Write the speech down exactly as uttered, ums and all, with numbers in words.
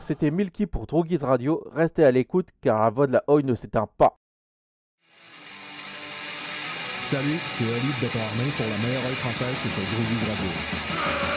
C'était Milky pour Droguise Radio. Restez à l'écoute car la voix de la Oi ne s'éteint pas. Salut, c'est Oli de Bétarmin pour la meilleure oeil française, c'est sur Droguise Radio.